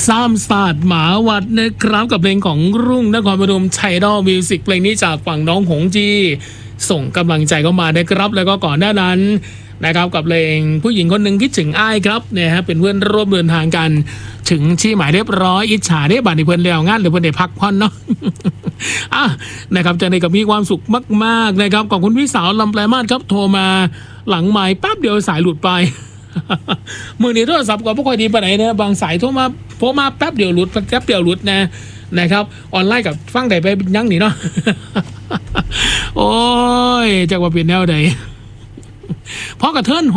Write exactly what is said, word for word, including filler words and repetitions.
สามศาสตร์หมาวัดนะครับกับเพลงของรุ่งนครปฐมไชดอลมิวสิกเพลงนี้จากฝั่งน้องหงจีส่งกำลังใจเข้ามานะครับแล้วก็ก่อนหน้านั้นนะครับกับเพลงผู้หญิงคนหนึ่งคิดถึงอ้ายครับเนี่ยฮะเป็นเพื่อนร่วมเดินทางกันถึงที่หมายเรียบร้อยอิจฉาได้บัตรในเพื่อนแล้วงานหรือเพื่อนได้พักผ่อนเนาะ อ่ะนะครับจะได้กับมีความสุขมากๆนะครับขอบคุณพี่สาวลำแปลมาศครับโทรมาหลังไมค์แป๊บเดียวสายหลุดไป มือนี้โทรศัพท์ก็ไม่ค่อยดีไปไหนนะบางสายโทรมาโทรมาแป๊บเดียวหลุดแป๊บเดียวหลุดนะนะครับออนไลน์กับฟังได้ไปยังนี่เนาะ โอ้ยจากว่าเป็นแนวใด เพราะกระเทิน